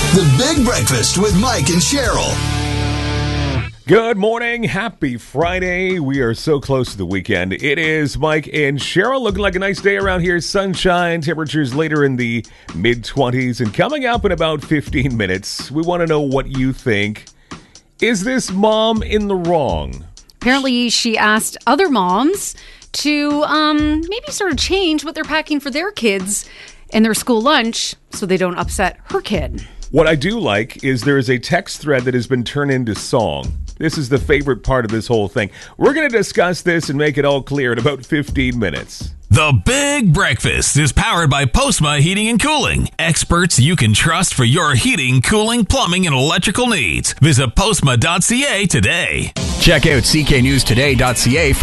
The Big Breakfast with Mike and Cheryl. Good morning. Happy Friday. We are so close to the weekend. It is Mike and Cheryl. Looking like a nice day around here. Sunshine, temperatures later in the mid-20s. And coming up in about 15 minutes, we want to know what you think. Is this mom in the wrong? Apparently, she asked other moms to maybe sort of change what they're packing for their kids in their school lunch so they don't upset her kid. What I do like is there is a text thread that has been turned into song. This is the favorite part of this whole thing. We're going to discuss this and make it all clear in about 15 minutes. The Big Breakfast is powered by Postma Heating and Cooling. Experts you can trust for your heating, cooling, plumbing, and electrical needs. Visit postma.ca today. Check out cknewstoday.ca